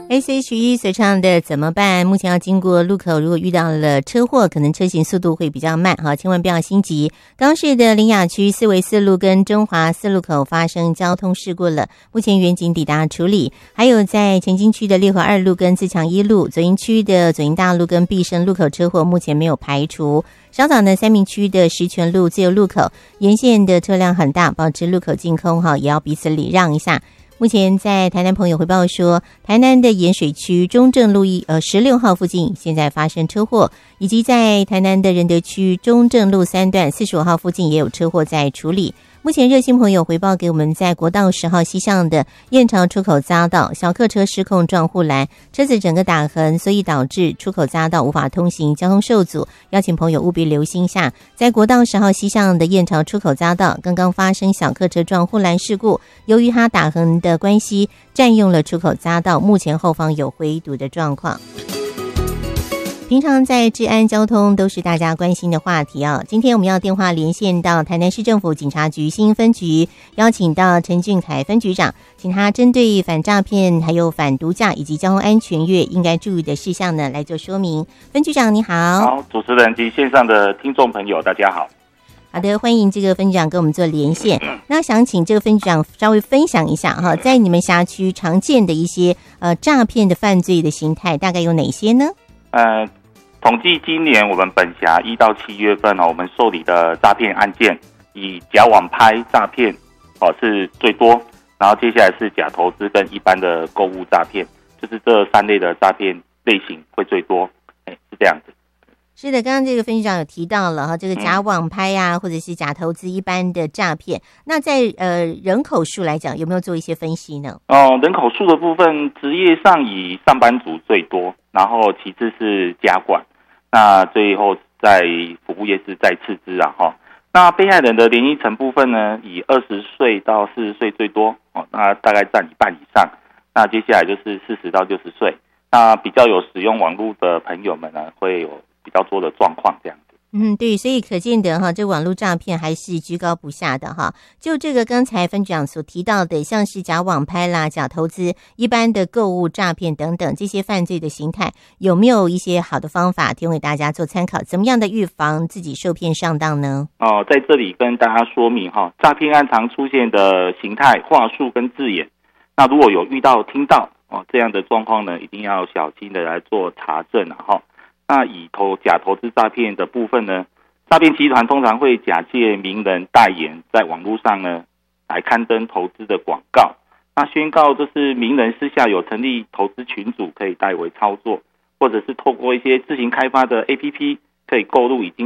S.H.E 所唱的怎么办？目前要经过路口，如果遇到了车祸，可能车行速度会比较慢哈，千万不要心急。高市的苓雅区四维四路跟中华四路口发生交通事故了，目前员警抵达处理。还有在前进区的烈火二路跟自强一路，左营区的左营大路跟必胜路口车祸目前没有排除。稍早呢，三民区的石泉路自由路口沿线的车辆很大，保持路口净空哈，也要彼此礼让一下。目前在台南朋友回报说，台南的盐水区中正路16号附近现在发生车祸，以及在台南的仁德区中正路3段45号附近也有车祸在处理。目前热心朋友回报给我们，在国道10号西向的燕巢出口匝道，小客车失控撞护栏，车子整个打横，所以导致出口匝道无法通行，交通受阻。邀请朋友务必留心下，在国道10号西向的燕巢出口匝道，刚刚发生小客车撞护栏事故，由于它打横的关系，占用了出口匝道，目前后方有回堵的状况。平常在治安交通都是大家关心的话题啊。今天我们要电话连线到台南市政府警察局新分局，邀请到陈俊凯分局长，请他针对反诈骗、还有反毒驾以及交通安全月应该注意的事项呢来做说明。分局长你好。 好，主持人及线上的听众朋友大家好。 好的，欢迎这个分局长跟我们做连线。那想请这个分局长稍微分享一下哈，在你们辖区常见的一些诈骗的犯罪的形态大概有哪些呢？ 统计今年我们本辖1到7月份我们受理的诈骗案件，以假网拍诈骗是最多，然后接下来是假投资跟一般的购物诈骗，就是这3类的诈骗类型会最多，是这样子。 是的，刚刚这个分局长有提到了这个假网拍啊，或者是假投资一般的诈骗。那在人口数来讲，有没有做一些分析呢？ 人口数的部分，职业上以上班族最多，然后其次是家管，那最后在服务业是再次之啊哈。那被害人的年龄层部分呢，以20岁到40岁最多那大概占一半以上。那接下来就是40到60岁，那比较有使用网络的朋友们呢，会有比较多的状况这样子。 对，所以可见得这网络诈骗还是居高不下的哈。就这个刚才分局长所提到的，像是假网拍啦、假投资、一般的购物诈骗等等这些犯罪的形态，有没有一些好的方法提供给大家做参考？怎么样的预防自己受骗上当呢？ 在这里跟大家说明诈骗案常出现的形态、话术跟字眼。那如果有遇到、听到这样的状况呢，一定要小心的来做查证哈。那以假投资诈骗的部分呢，诈骗集团通常会假借名人代言，在网络上呢来刊登投资的广告，那宣告就是名人私下有成立投资群组可以代为操作，或者是透过一些自行开发的 APP 可以购入已经